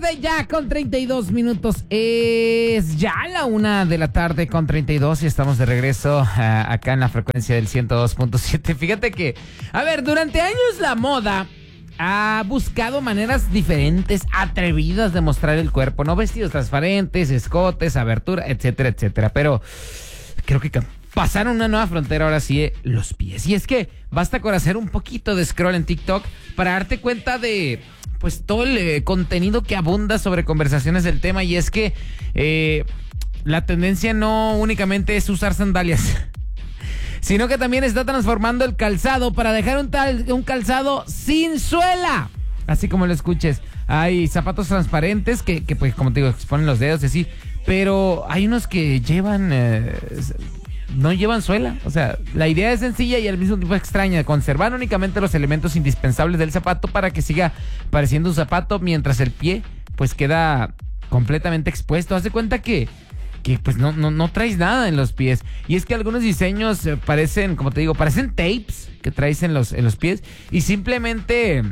tarde ya con 32 minutos. Es ya la 1:00 con 32 y estamos de regreso acá en la frecuencia del 102.7. Fíjate que, a ver, durante años la moda ha buscado maneras diferentes, atrevidas de mostrar el cuerpo, ¿no? Vestidos transparentes, escotes, abertura, etcétera, etcétera. Pero creo que pasaron una nueva frontera ahora sí, los pies. Y es que basta con hacer un poquito de scroll en TikTok para darte cuenta de pues todo el contenido que abunda sobre conversaciones del tema. Y es que la tendencia no únicamente es usar sandalias, sino que también está transformando el calzado para dejar un calzado sin suela. Así como lo escuches. Hay zapatos transparentes que pues, como te digo, exponen los dedos y así. Pero hay unos que no llevan suela. O sea, la idea es sencilla y al mismo tiempo extraña. Conservar únicamente los elementos indispensables del zapato para que siga pareciendo un zapato, mientras el pie pues queda completamente expuesto. Haz de cuenta que pues no traes nada en los pies. Y es que algunos diseños parecen, como te digo, parecen tapes que traes en los pies. Y simplemente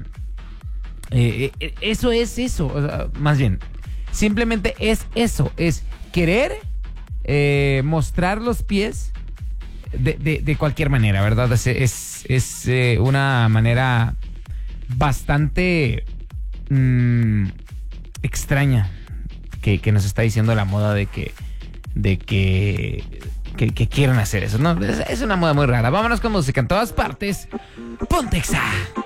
eso es eso. O sea, más bien, simplemente es eso. Es querer mostrar los pies de cualquier manera, ¿verdad? Es una manera bastante extraña que nos está diciendo la moda de que quieren hacer eso, ¿no? Es una moda muy rara. Vámonos con música en todas partes. Ponte Exa.